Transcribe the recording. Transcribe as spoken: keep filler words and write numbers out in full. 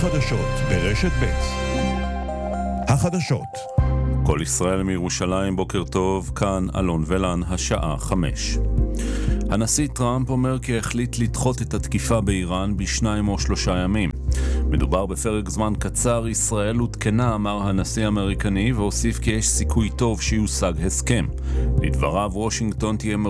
החדשות ברשת ב'. החדשות. כל ישראל מירושלים, בוקר טוב, כאן אלון ולן, השעה חמש. הנשיא טראמפ אומר כי החליט לדחות את התקיפה באיראן בשניים או שלושה ימים. מדובר בפרק זמן קצר, ישראל הותקנה, אמר הנשיא האמריקני, והוסיף כי יש סיכוי טוב שיושג הסכם. לדבריו, וושינגטון תהיה